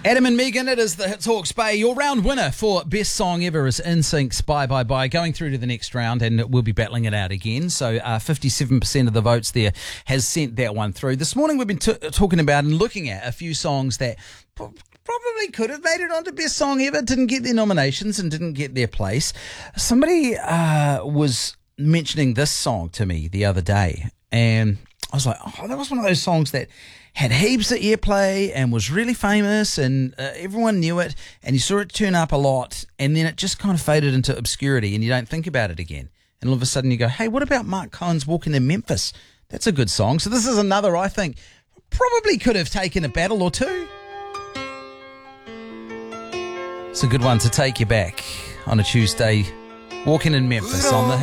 Adam and Megan, it is the Hits Hawke's Bay. Your round winner for Best Song Ever is NSYNC's Bye Bye Bye, going through to the next round, and we'll be battling it out again. So 57% of the votes there has sent that one through. This morning we've been talking about and looking at a few songs that probably could have made it onto Best Song Ever, didn't get their nominations and didn't get their place. Somebody was mentioning this song to me the other day, and I was like, oh, that was one of those songs that had heaps of airplay and was really famous, and everyone knew it, and you saw it turn up a lot, and then it just kind of faded into obscurity and you don't think about it again. And all of a sudden you go, hey, what about Mark Cohen's Walking in Memphis? That's a good song. So this is another, I think, probably could have taken a battle or two. It's a good one to take you back on a Tuesday. Walking in Memphis on the